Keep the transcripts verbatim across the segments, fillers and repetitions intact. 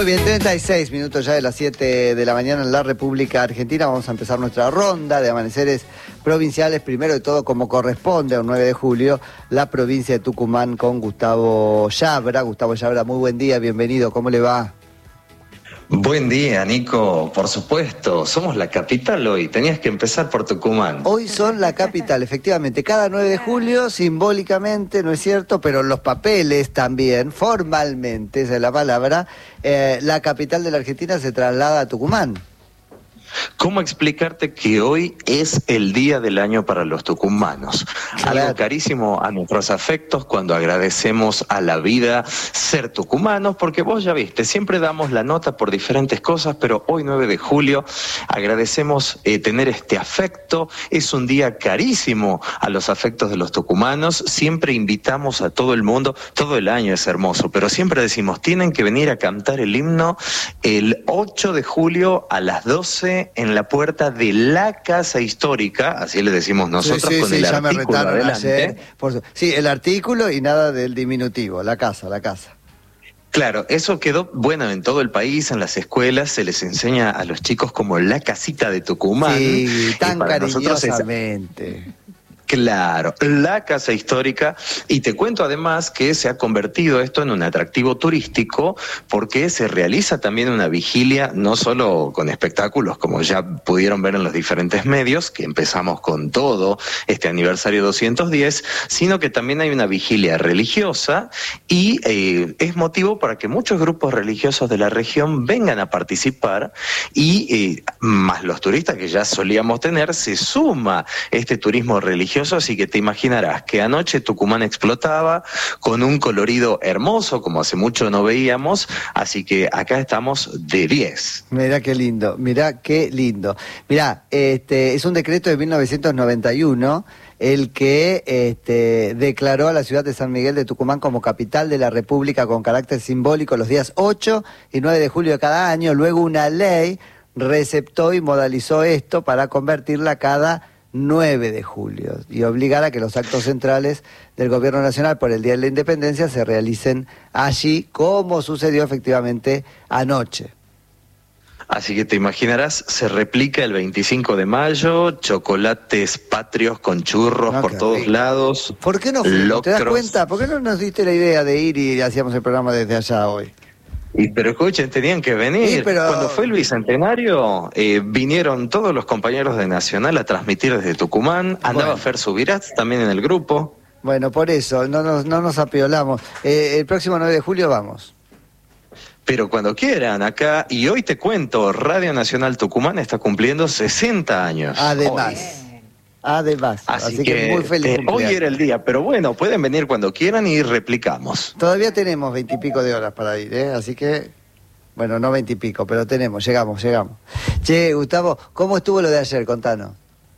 Muy bien, treinta y seis minutos ya de las siete de la mañana en la República Argentina. Vamos a empezar nuestra ronda de amaneceres provinciales. Primero de todo, como corresponde, al nueve de julio, la provincia de Tucumán con Gustavo Yabra. Gustavo Yabra, muy buen día, bienvenido, ¿cómo le va? Buen día, Nico. Por supuesto, somos la capital hoy. Tenías que empezar por Tucumán. Hoy son la capital, efectivamente. Cada nueve de julio, simbólicamente, ¿no es cierto? Pero en los papeles también, formalmente, esa es la palabra, eh, la capital de la Argentina se traslada a Tucumán. ¿Cómo explicarte que hoy es el día del año para los tucumanos? Claro. Algo carísimo a nuestros afectos cuando agradecemos a la vida ser tucumanos, porque vos ya viste, siempre damos la nota por diferentes cosas, pero hoy nueve de julio agradecemos eh, tener este afecto. Es un día carísimo a los afectos de los tucumanos. Siempre invitamos a todo el mundo, todo el año es hermoso, pero siempre decimos, tienen que venir a cantar el himno el ocho de julio a las doce en la puerta de la Casa Histórica, así le decimos nosotros, sí, sí, con sí, el ya artículo me adelante. ayer, por su... Sí, el artículo y nada del diminutivo, la casa, la casa. Claro, eso quedó, bueno, en todo el país, en las escuelas, se les enseña a los chicos como la casita de Tucumán. Sí, tan para cariñosamente. Es... Claro, la Casa Histórica, y te cuento además que se ha convertido esto en un atractivo turístico porque se realiza también una vigilia, no solo con espectáculos, como ya pudieron ver en los diferentes medios, que empezamos con todo este aniversario doscientos diez, sino que también hay una vigilia religiosa y eh, es motivo para que muchos grupos religiosos de la región vengan a participar y eh, más los turistas que ya solíamos tener, se suma este turismo religioso. Así que te imaginarás que anoche Tucumán explotaba con un colorido hermoso, como hace mucho no veíamos, así que acá estamos de diez. Mirá qué lindo, mirá qué lindo. Mirá, este, es un decreto de mil novecientos noventa y uno el que este, declaró a la ciudad de San Miguel de Tucumán como capital de la República con carácter simbólico los días ocho y nueve de julio de cada año. Luego una ley receptó y modalizó esto para convertirla cada nueve de julio y obligar a que los actos centrales del gobierno nacional por el Día de la Independencia se realicen allí, como sucedió efectivamente anoche. Así que te imaginarás, se replica el veinticinco de mayo, chocolates patrios con churros no, por todos rico. lados. ¿Por qué no fuimos? ¿Te das cuenta? ¿Por qué no nos diste la idea de ir y hacíamos el programa desde allá hoy? Y, pero escuchen, tenían que venir. Sí, pero... Cuando fue el Bicentenario, eh, vinieron todos los compañeros de Nacional a transmitir desde Tucumán. Andaba bueno. Fer Subirat también en el grupo. Bueno, por eso, no nos, no nos apiolamos. Eh, el próximo nueve de julio vamos. Pero cuando quieran, acá, y hoy te cuento, Radio Nacional Tucumán está cumpliendo sesenta años. Además. Hoy. Además, así, así que, que muy feliz. Eh, hoy era el día, pero bueno, pueden venir cuando quieran y replicamos. Todavía tenemos veintipico de horas para ir, ¿eh? Así que, bueno, no veintipico, pero tenemos, llegamos, llegamos. Che, Gustavo, ¿cómo estuvo lo de ayer? Contanos.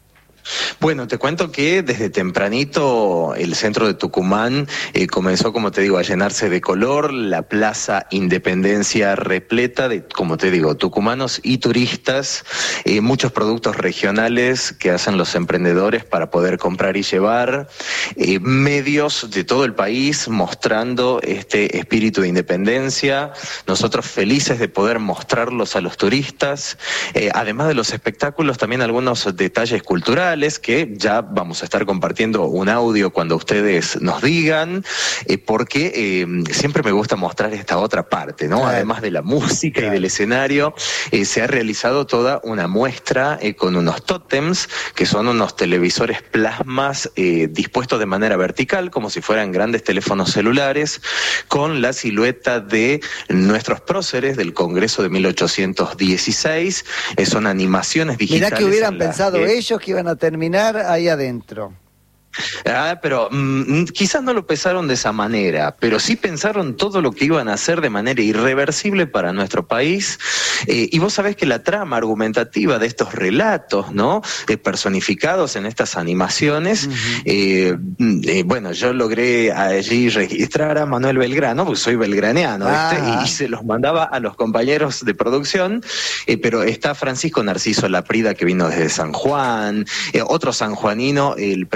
Bueno, te cuento que desde tempranito el centro de Tucumán eh, comenzó, como te digo, a llenarse de color, la Plaza Independencia repleta de, como te digo, tucumanos y turistas, eh, muchos productos regionales que hacen los emprendedores para poder comprar y llevar, eh, medios de todo el país mostrando este espíritu de independencia, nosotros felices de poder mostrarlos a los turistas, eh, además de los espectáculos, también algunos detalles culturales, que ya vamos a estar compartiendo un audio cuando ustedes nos digan, eh, porque eh, siempre me gusta mostrar esta otra parte, ¿no? Claro. Además de la música claro. y del escenario, eh, se ha realizado toda una muestra eh, con unos tótems, que son unos televisores plasmas eh, dispuestos de manera vertical, como si fueran grandes teléfonos celulares, con la silueta de nuestros próceres del Congreso de mil ochocientos dieciséis, eh, son animaciones digitales. Mirá que hubieran pensado que... ellos que iban a terminar ahí adentro. Ah, pero mmm, quizás no lo pensaron de esa manera, pero sí pensaron todo lo que iban a hacer de manera irreversible para nuestro país. Eh, y vos sabés que la trama argumentativa de estos relatos, ¿no? Eh, personificados en estas animaciones, uh-huh. eh, eh, bueno, yo logré allí registrar a Manuel Belgrano, porque soy belgraneano, ¿viste? Ah. Y, y se los mandaba a los compañeros de producción, eh, pero está Francisco Narciso Laprida, que vino desde San Juan, eh, otro sanjuanino, el presbítero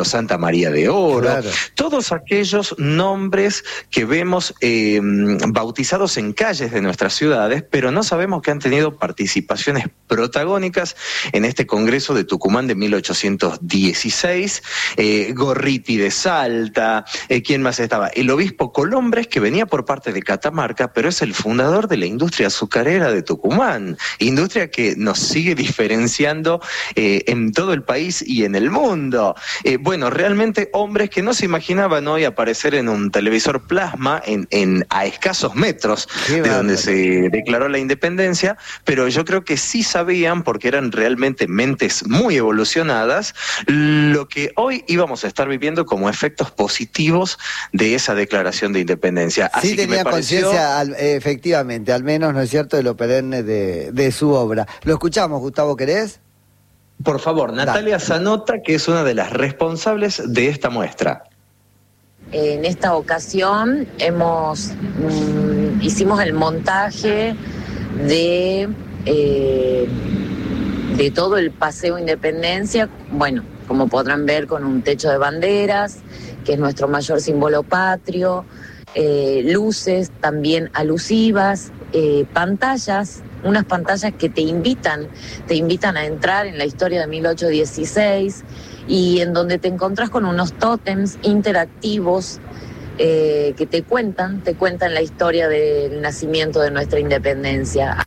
Santa María de Oro, claro. Todos aquellos nombres que vemos eh, bautizados en calles de nuestras ciudades, pero no sabemos que han tenido participaciones protagónicas en este Congreso de Tucumán de mil ochocientos dieciséis, eh, Gorriti de Salta, eh, ¿quién más estaba? El obispo Colombres, que venía por parte de Catamarca, pero es el fundador de la industria azucarera de Tucumán, industria que nos sigue diferenciando eh, en todo el país y en el mundo. Eh, bueno, realmente hombres que no se imaginaban hoy aparecer en un televisor plasma en, en a escasos metros Qué de donde se declaró la independencia, pero yo creo que sí sabían, porque eran realmente mentes muy evolucionadas, lo que hoy íbamos a estar viviendo como efectos positivos de esa declaración de independencia. Sí, Así tenía que me pareció... conciencia, al, efectivamente, al menos, ¿no es cierto?, de lo perenne de, de su obra. Lo escuchamos, Gustavo, ¿querés? Por favor, Natalia Dale. Zanota, que es una de las responsables de esta muestra. En esta ocasión hemos mm, hicimos el montaje de, eh, de todo el Paseo Independencia, bueno, como podrán ver, con un techo de banderas, que es nuestro mayor símbolo patrio, eh, luces también alusivas, eh, pantallas, unas pantallas que te invitan, te invitan a entrar en la historia de mil ochocientos dieciséis y en donde te encontrás con unos tótems interactivos eh, que te cuentan, te cuentan la historia del nacimiento de nuestra independencia.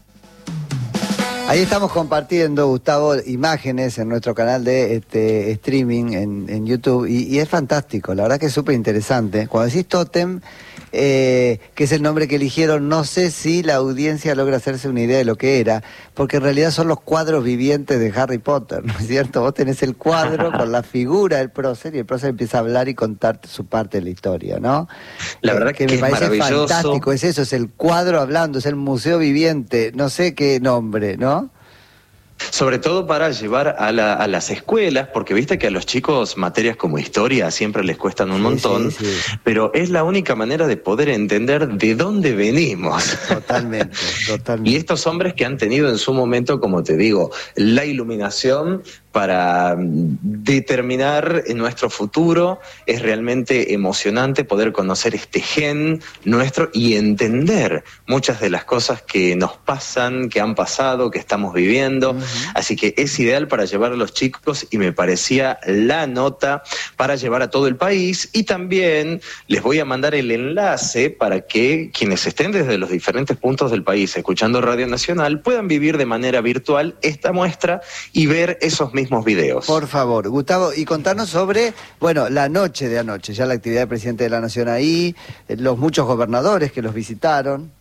Ahí estamos compartiendo, Gustavo, imágenes en nuestro canal de este streaming en, en YouTube y, y es fantástico, la verdad que es súper interesante. Cuando decís tótem, eh, que es el nombre que eligieron, no sé si la audiencia logra hacerse una idea de lo que era, porque en realidad son los cuadros vivientes de Harry Potter, ¿no es cierto? Vos tenés el cuadro con la figura del prócer y el prócer empieza a hablar y contarte su parte de la historia, ¿no? La verdad eh, que, que, me es parece maravilloso. Fantástico, es eso, es el cuadro hablando, es el museo viviente, no sé qué nombre, ¿no? Sobre todo para llevar a, la, a las escuelas, porque viste que a los chicos materias como historia siempre les cuestan un sí, montón, sí, sí. pero es la única manera de poder entender de dónde venimos. Totalmente, totalmente. Y estos hombres que han tenido en su momento, como te digo, la iluminación para determinar nuestro futuro, es realmente emocionante poder conocer este gen nuestro y entender muchas de las cosas que nos pasan, que han pasado, que estamos viviendo. Uh-huh. Así que es ideal para llevar a los chicos y me parecía la nota para llevar a todo el país. Y también les voy a mandar el enlace para que quienes estén desde los diferentes puntos del país escuchando Radio Nacional puedan vivir de manera virtual esta muestra y ver esos mismos videos. Por favor, Gustavo, y contarnos sobre, bueno, la noche de anoche, ya la actividad del presidente de la Nación ahí, los muchos gobernadores que los visitaron.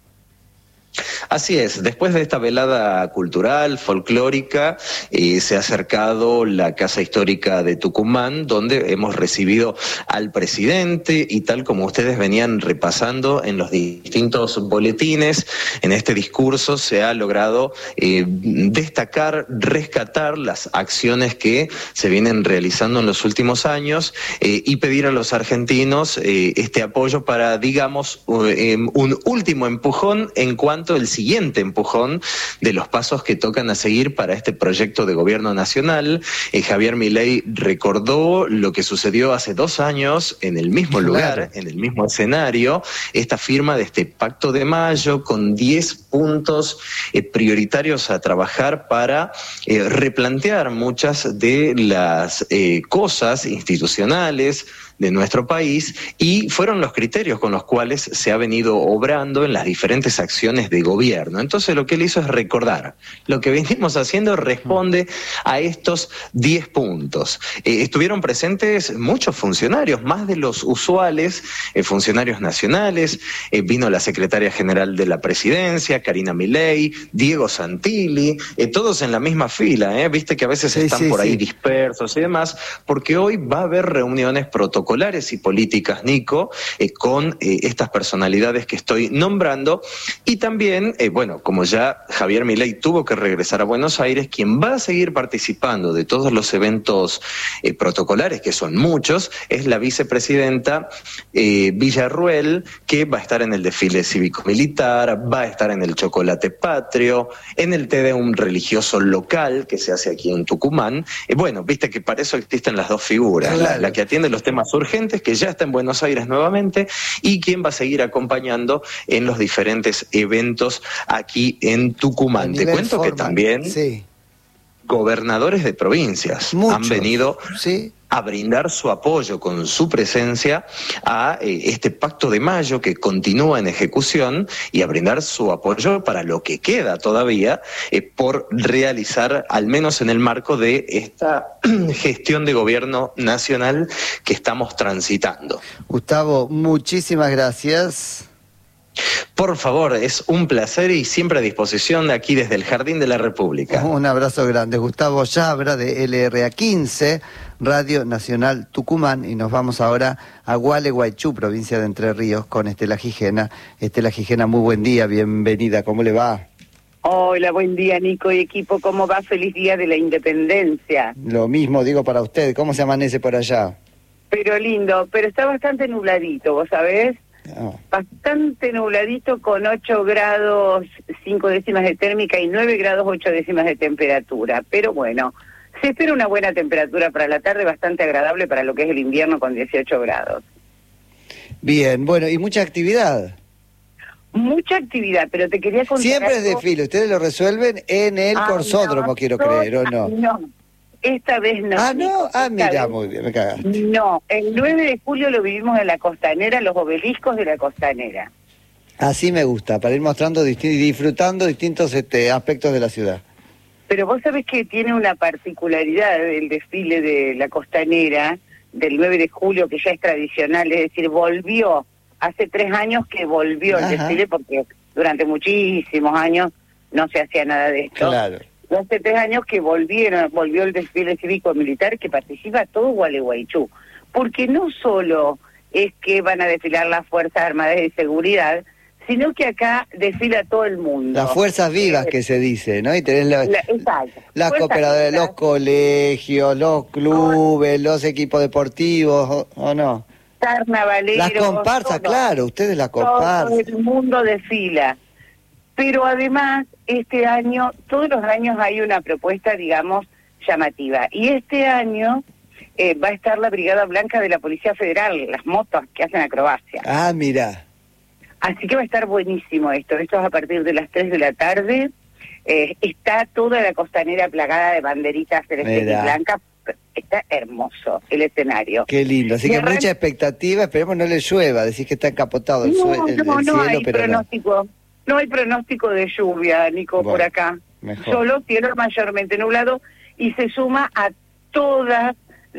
Así es, después de esta velada cultural, folclórica, eh, se ha acercado la Casa Histórica de Tucumán, donde hemos recibido al presidente y tal como ustedes venían repasando en los distintos boletines, en este discurso se ha logrado eh, destacar, rescatar las acciones que se vienen realizando en los últimos años eh, y pedir a los argentinos eh, este apoyo para, digamos, eh, un último empujón en cuanto el siguiente empujón de los pasos que tocan a seguir para este proyecto de gobierno nacional. Eh, Javier Milei recordó lo que sucedió hace dos años en el mismo lugar, claro, en el mismo escenario, esta firma de este Pacto de Mayo con diez puntos eh, prioritarios a trabajar para eh, replantear muchas de las eh, cosas institucionales de nuestro país y fueron los criterios con los cuales se ha venido obrando en las diferentes acciones de gobierno. Entonces lo que él hizo es recordar. Lo que venimos haciendo responde a estos diez puntos. Eh, estuvieron presentes muchos funcionarios, más de los usuales, eh, funcionarios nacionales, eh, vino la secretaria general de la presidencia, Karina Milei, Diego Santilli, eh, todos en la misma fila, ¿eh? Viste que a veces sí, están sí, por ahí sí. dispersos y demás, porque hoy va a haber reuniones protocolarias protocolares y políticas, Nico, eh, con eh, estas personalidades que estoy nombrando, y también, eh, bueno, como ya Javier Milei tuvo que regresar a Buenos Aires, quien va a seguir participando de todos los eventos eh, protocolares, que son muchos, es la vicepresidenta eh, Villarruel, que va a estar en el desfile cívico-militar, va a estar en el chocolate patrio, en el Te Deum religioso local que se hace aquí en Tucumán. Eh, bueno, viste que para eso existen las dos figuras, claro. la, la que atiende los temas urgentes, que ya está en Buenos Aires nuevamente, y quien va a seguir acompañando en los diferentes eventos aquí en Tucumán. Te cuento formal. que también sí. gobernadores de provincias Muchos. han venido sí. a brindar su apoyo con su presencia a eh, este Pacto de Mayo que continúa en ejecución, y a brindar su apoyo para lo que queda todavía eh, por realizar, al menos en el marco de esta gestión de gobierno nacional que estamos transitando. Gustavo, muchísimas gracias. Por favor, es un placer y siempre a disposición aquí desde el Jardín de la República. Un abrazo grande. Gustavo Yabra de L R A quince, Radio Nacional Tucumán, y nos vamos ahora a Gualeguaychú, provincia de Entre Ríos, con Estela Gijena. Estela Gijena, muy buen día, bienvenida, ¿cómo le va? Hola, buen día, Nico y equipo, ¿cómo va? Feliz Día de la Independencia. Lo mismo digo para usted, ¿cómo se amanece por allá? Pero lindo, pero está bastante nubladito, ¿vos sabés? Oh. Bastante nubladito, con ocho grados cinco décimas de térmica y nueve grados ocho décimas de temperatura. Pero bueno, se espera una buena temperatura para la tarde, bastante agradable para lo que es el invierno, con dieciocho grados. Bien, bueno, y mucha actividad. Mucha actividad, pero te quería contar Siempre algo. es desfile, ustedes lo resuelven en el ah, Corsódromo, no, quiero creer, ¿o no? No. Esta vez no. Ah, no, ah, mira, muy bien, me cagaste. No, el nueve de julio lo vivimos en la Costanera, los obeliscos de la Costanera. Así me gusta, para ir mostrando y disfrutando distintos este, aspectos de la ciudad. Pero vos sabés que tiene una particularidad el desfile de la Costanera del nueve de julio, que ya es tradicional, es decir, volvió, hace tres años que volvió Ajá. el desfile, porque durante muchísimos años no se hacía nada de esto. Claro. Hace tres años que volvieron, volvió el desfile cívico-militar, que participa todo Gualeguaychú, porque no solo es que van a desfilar las Fuerzas Armadas de Seguridad, sino que acá desfila todo el mundo. Las fuerzas vivas eh, que se dice, ¿no? Y tenés la, la, exacto. las cooperadoras, los colegios, los clubes, los equipos deportivos, ¿o, o no? Carnavaleros. Las comparsas, todo, claro, ustedes las comparsas. Todo el mundo desfila. Pero además, este año, todos los años hay una propuesta, digamos, llamativa. Y este año eh, va a estar la Brigada Blanca de la Policía Federal, las motos que hacen acrobacia. Ah, mira. Así que va a estar buenísimo esto. Esto es a partir de las tres de la tarde. Eh, está toda la Costanera plagada de banderitas celestes y blancas. Está hermoso el escenario. Qué lindo. Así y que mucha expectativa. Esperemos no le llueva. Decís que está encapotado el, no, el, no, el no cielo, hay pero pronóstico. No. No hay pronóstico de lluvia, Nico, bueno, por acá. Mejor. Solo cielo mayormente nublado, y se suma a todas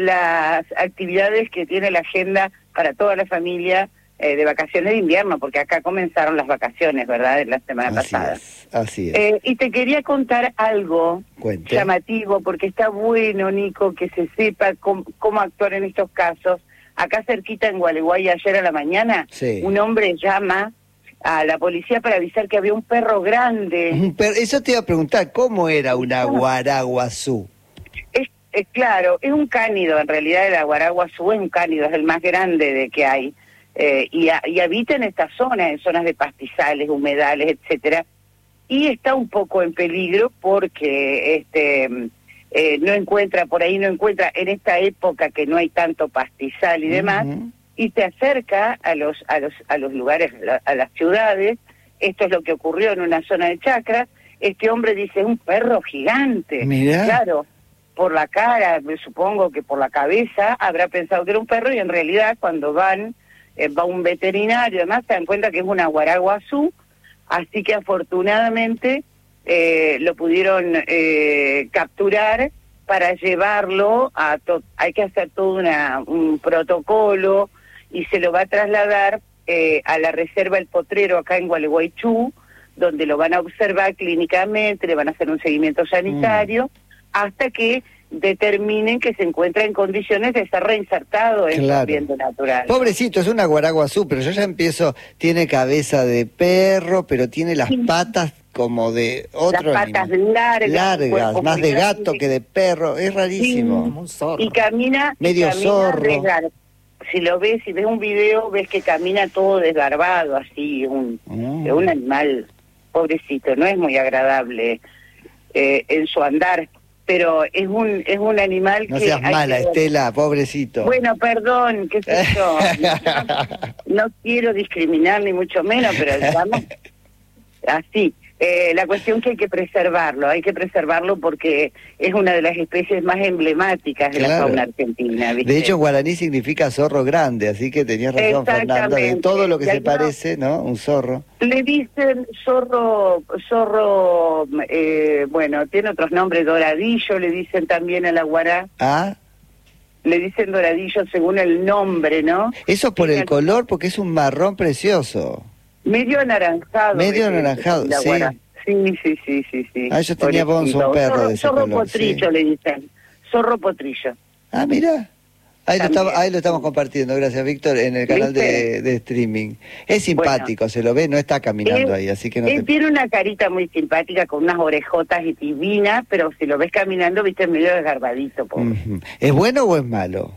las actividades que tiene la agenda para toda la familia eh, de vacaciones de invierno, porque acá comenzaron las vacaciones, ¿verdad?, de la semana así pasada. Es, así es. Eh, y te quería contar algo Cuente. llamativo, porque está bueno, Nico, que se sepa cómo, cómo actuar en estos casos. Acá cerquita en Gualeguay, ayer a la mañana, sí. un hombre llama a la policía para avisar que había un perro grande. Un per Eso te iba a preguntar, ¿cómo era una guaraguazú? Es, es claro, es un cánido, en realidad el guaraguazú es un cánido, es el más grande de que hay, eh, y, a, y habita en esta zona, en zonas de pastizales, humedales, etcétera, y está un poco en peligro porque este eh, no encuentra, por ahí no encuentra, en esta época que no hay tanto pastizal y demás, uh-huh. y se acerca a los a los a los lugares, a las ciudades. Esto es lo que ocurrió en una zona de chacras. Este hombre dice, un perro gigante. Mirá. Claro, por la cara, me supongo que por la cabeza, habrá pensado que era un perro, y en realidad cuando van, eh, va un veterinario, además se dan cuenta que es una guaraguazú, así que afortunadamente eh, lo pudieron eh, capturar para llevarlo a... To hay que hacer todo una, un protocolo, y se lo va a trasladar eh, a la Reserva El Potrero, acá en Gualeguaychú, donde lo van a observar clínicamente, le van a hacer un seguimiento sanitario, mm. hasta que determinen que se encuentra en condiciones de ser reinsertado en Claro. su ambiente natural. Pobrecito, es una guaraguazú, pero yo ya empiezo, tiene cabeza de perro, pero tiene las Sí. patas como de otro Las patas animal. largas, Largas, cuerpo más muy de grande. gato que de perro, es rarísimo. Como un zorro. Y camina, y Medio camina zorro. desgar- Si lo ves, si ves un video, ves que camina todo desgarbado, así, un, Mm. un animal pobrecito, no es muy agradable eh, en su andar, pero es un es un animal No que... seas hay mala, que- Estela, pobrecito. Bueno, perdón, qué sé yo, no, no quiero discriminar ni mucho menos, pero digamos, así. Eh, la cuestión que hay que preservarlo, hay que preservarlo porque es una de las especies más emblemáticas de la Claro. fauna argentina, ¿viste? De hecho, en guaraní significa zorro grande, así que tenías razón, Fernanda, de Exactamente. todo lo que Y se algunos- parece, ¿no? Un zorro. Le dicen zorro, zorro, eh, bueno, tiene otros nombres, doradillo, le dicen también a la guará, Ah, le dicen doradillo según el nombre, ¿no? eso por Tiene el color, porque es un marrón precioso. Medio anaranjado. Medio eh, anaranjado, la sí. guará. Sí, sí, sí, sí, sí. Ah, yo tenía Pobrecito. Bonzo, un perro zorro, de ese zorro color, potrillo sí. le dicen, zorro potrillo. Ah, mira. Ahí lo, También. estamos, ahí lo estamos compartiendo, gracias Víctor, en el canal de, ¿Viste? de streaming. Es simpático, se lo ve, no está caminando Él- ahí, así que no él te... tiene una carita muy simpática con unas orejotas y divinas, pero si lo ves caminando, viste, medio desgarbadito, pobre. Ujú. ¿Es bueno o es malo?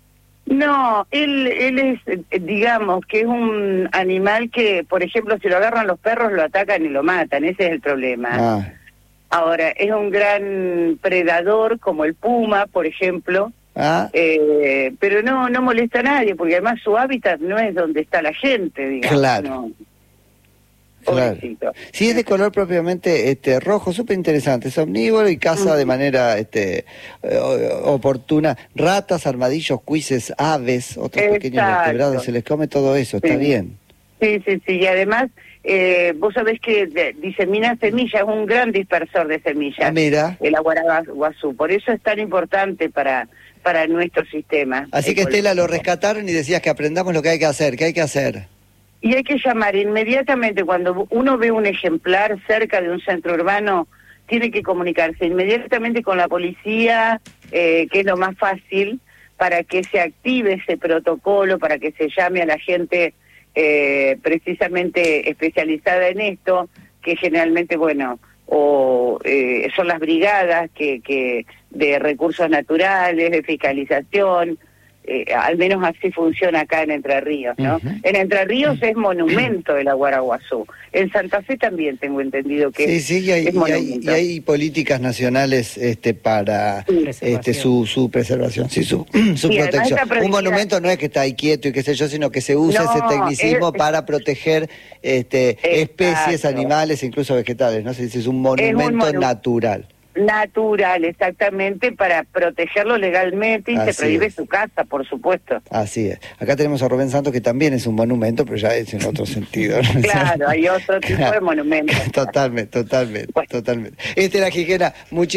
No, él, él es, eh, digamos, que es un animal que, por ejemplo, si lo agarran los perros, lo atacan y lo matan, ese es el problema. Ah, Ahora, es un gran predador, como el puma, por ejemplo, ah, eh, pero no no molesta a nadie, porque además su hábitat no es donde está la gente, digamos. Claro. no. claro. Pobrecito. Sí, es de color propiamente este rojo, súper interesante, es omnívoro y caza de manera este eh, o- oportuna ratas, armadillos, cuises, aves, otros pequeños Exacto. vertebrados, se les come todo eso, está Sí. bien. Sí, sí, sí, y además, eh, vos sabés que de- disemina semillas, es un gran dispersor de semillas. Ah, mira. El aguaraguazú, por eso es tan importante para para nuestro sistema. Así que ecológico. Estela, lo rescataron y decías que aprendamos lo que hay que hacer, ¿qué hay que hacer? Y hay que llamar inmediatamente, cuando uno ve un ejemplar cerca de un centro urbano, tiene que comunicarse inmediatamente con la policía, eh, que es lo más fácil, para que se active ese protocolo, para que se llame a la gente eh, precisamente especializada en esto, que generalmente, bueno, o eh, son las brigadas que, que de recursos naturales, de fiscalización, eh, al menos así funciona acá en Entre Ríos, ¿no? Ujú. En Entre Ríos es monumento el aguaraguazú. En Santa Fe también tengo entendido que Sí, sí, y hay, es y hay, monumento. y hay políticas nacionales este para Sí. este su, su preservación, sí, su, su Y además protección. está prohibida- Un monumento no es que está ahí quieto y qué sé yo, sino que se usa No, ese tecnicismo es- para proteger este especies, Exacto. animales, incluso vegetales, ¿no? Se dice, es un monumento monu- natural. Natural, exactamente, para protegerlo legalmente y se Así prohíbe es. su casa, por supuesto. Así es. Acá tenemos a Rubén Santos, que también es un monumento, pero ya es en otro sentido, ¿no? Claro, hay otro tipo de monumento. Totalmente, totalmente, Bueno. totalmente. Estela Gijena, muchísimas